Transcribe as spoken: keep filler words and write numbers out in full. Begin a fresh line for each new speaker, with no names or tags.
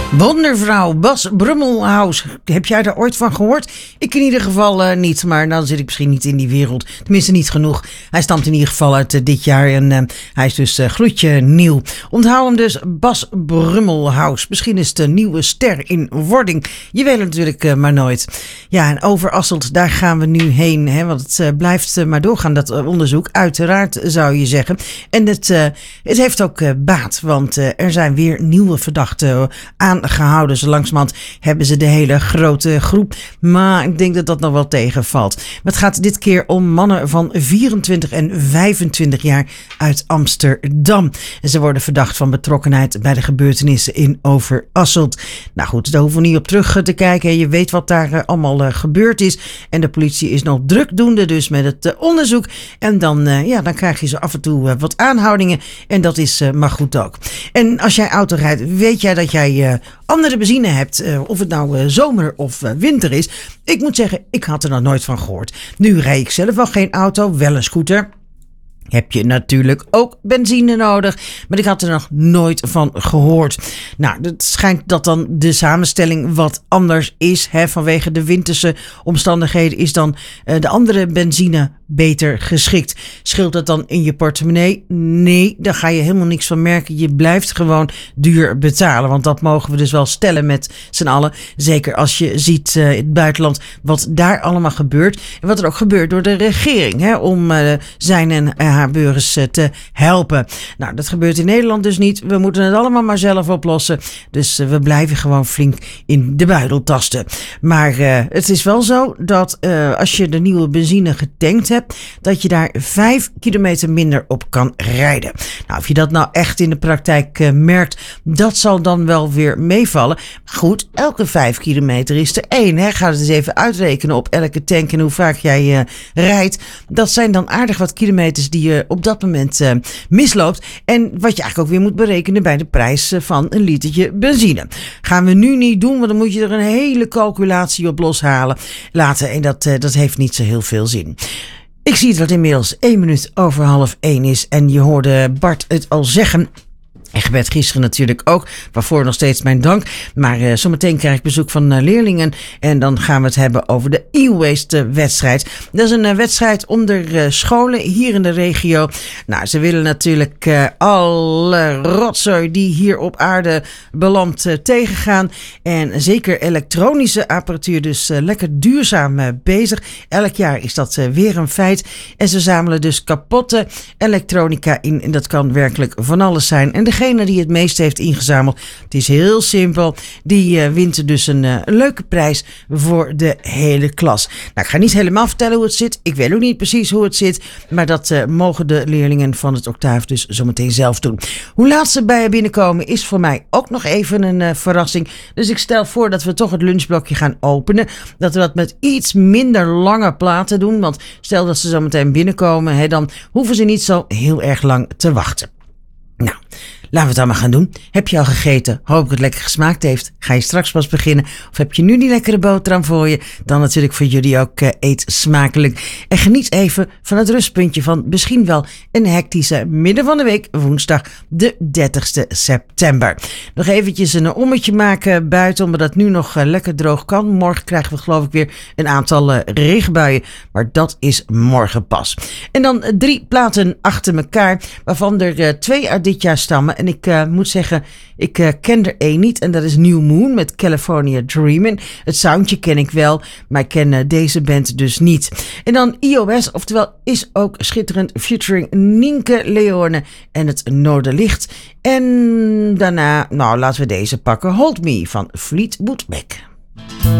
Wondervrouw Bas Brummelhaus. Heb jij daar ooit van gehoord? Ik in ieder geval uh, niet, maar dan zit ik misschien niet in die wereld. Tenminste niet genoeg. Hij stamt in ieder geval uit uh, dit jaar en uh, hij is dus uh, gloedje nieuw. Onthoud hem dus, Bas Brummelhaus. Misschien is het een nieuwe ster in wording. Je weet het natuurlijk uh, maar nooit. Ja, en over Asselt, daar gaan we nu heen. Hè, want het uh, blijft uh, maar doorgaan, dat uh, onderzoek. Uiteraard, zou je zeggen. En het, uh, het heeft ook uh, baat, want uh, er zijn weer nieuwe verdachten uh, aangehouden. Zo langzamerhand hebben ze de hele grote groep. Maar ik denk dat dat nog wel tegenvalt. Maar het gaat dit keer om mannen van vierentwintig en vijfentwintig jaar uit Amsterdam. En ze worden verdacht van betrokkenheid bij de gebeurtenissen in Overasselt. Nou goed, daar hoeven we niet op terug te kijken. Je weet wat daar uh, allemaal uh, gebeurd is. En de politie is nog drukdoende dus met het uh, onderzoek. En dan, uh, ja, dan krijg je zo af en toe uh, wat aanhoudingen. En dat is uh, maar goed ook. En als jij auto rijdt, weet jij dat jij uh, andere benzine hebt. Uh, of het nou uh, zomer of uh, winter is. Ik moet zeggen, ik had er nog nooit van gehoord. Nu rijd ik zelf wel geen auto, wel een scooter. Heb je natuurlijk ook benzine nodig. Maar ik had er nog nooit van gehoord. Nou, het schijnt dat dan de samenstelling wat anders is. Hè, vanwege de winterse omstandigheden is dan uh, de andere benzine beter geschikt. Scheelt dat dan in je portemonnee? Nee, daar ga je helemaal niks van merken. Je blijft gewoon duur betalen. Want dat mogen we dus wel stellen met z'n allen. Zeker als je ziet uh, in het buitenland wat daar allemaal gebeurt. En wat er ook gebeurt door de regering. Hè, om uh, zijn en uh, haar burgers uh, te helpen. Nou, dat gebeurt in Nederland dus niet. We moeten het allemaal maar zelf oplossen. Dus uh, we blijven gewoon flink in de buidel tasten. Maar uh, het is wel zo dat uh, als je de nieuwe benzine getankt hebt, dat je daar vijf kilometer minder op kan rijden. Nou, of je dat nou echt in de praktijk uh, merkt, dat zal dan wel weer meevallen. Maar goed, elke vijf kilometer is er één. Hè? Ga het eens even uitrekenen op elke tank en hoe vaak jij uh, rijdt. Dat zijn dan aardig wat kilometers die je op dat moment uh, misloopt. En wat je eigenlijk ook weer moet berekenen bij de prijs uh, van een litertje benzine. Gaan we nu niet doen, want dan moet je er een hele calculatie op loshalen laten. En dat, uh, dat heeft niet zo heel veel zin. Ik zie dat het inmiddels één minuut over half één is. En je hoorde Bart het al zeggen. En Gebed gisteren natuurlijk ook, waarvoor nog steeds mijn dank. Maar uh, zometeen krijg ik bezoek van uh, leerlingen. En dan gaan we het hebben over de e-waste wedstrijd. Dat is een uh, wedstrijd onder uh, scholen hier in de regio. Nou, ze willen natuurlijk uh, alle rotzooi die hier op aarde belandt uh, tegengaan. En zeker elektronische apparatuur, dus uh, lekker duurzaam uh, bezig. Elk jaar is dat uh, weer een feit. En ze zamelen dus kapotte elektronica in. En dat kan werkelijk van alles zijn. En degene die het meest heeft ingezameld, het is heel simpel, die uh, wint dus een, uh, een leuke prijs voor de hele klas. Nou, ik ga niet helemaal vertellen hoe het zit. Ik weet ook niet precies hoe het zit, maar dat uh, mogen de leerlingen van het Octaaf dus zometeen zelf doen. Hoe laat ze bij je binnenkomen is voor mij ook nog even een uh, verrassing. Dus ik stel voor dat we toch het lunchblokje gaan openen. Dat we dat met iets minder lange platen doen, want stel dat ze zometeen binnenkomen, hè, dan hoeven ze niet zo heel erg lang te wachten. Nou, laten we het allemaal gaan doen. Heb je al gegeten? Hoop ik het lekker gesmaakt heeft. Ga je straks pas beginnen? Of heb je nu die lekkere boterham voor je? Dan natuurlijk voor jullie ook uh, eet smakelijk. En geniet even van het rustpuntje van misschien wel een hectische midden van de week, woensdag de dertigste september. Nog eventjes een ommetje maken buiten, omdat het nu nog uh, lekker droog kan. Morgen krijgen we geloof ik weer een aantal uh, regenbuien, maar dat is morgen pas. En dan uh, drie platen achter elkaar, waarvan er uh, twee uit dit jaar stammen. En ik uh, moet zeggen, ik uh, ken er één niet. En dat is New Moon met California Dreamin'. Het soundje ken ik wel, maar ik ken uh, deze band dus niet. En dan E O S, oftewel is ook schitterend, featuring Nienke Leone en het Noorderlicht. En daarna, nou laten we deze pakken. Hold Me van Fleetwood Mac.